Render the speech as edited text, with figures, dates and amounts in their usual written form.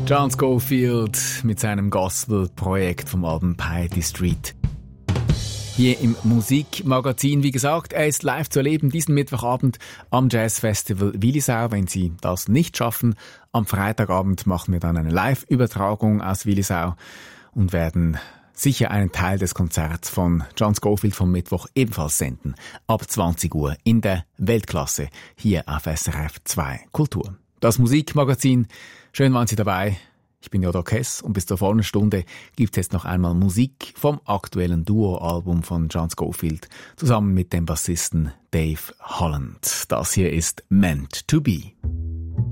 John Scofield mit seinem Gospel-Projekt vom Album Piety Street. Hier im Musikmagazin, wie gesagt, er ist live zu erleben diesen Mittwochabend am Jazzfestival Willisau. Wenn Sie das nicht schaffen, am Freitagabend machen wir dann eine Live-Übertragung aus Willisau und werden sicher einen Teil des Konzerts von John Scofield vom Mittwoch ebenfalls senden. Ab 20 Uhr in der Weltklasse hier auf SRF 2 Kultur. Das Musikmagazin. Schön waren Sie dabei. Ich bin Jodo Kess und bis zur vollen Stunde gibt es jetzt noch einmal Musik vom aktuellen Duo-Album von John Scofield zusammen mit dem Bassisten Dave Holland. Das hier ist Meant to Be.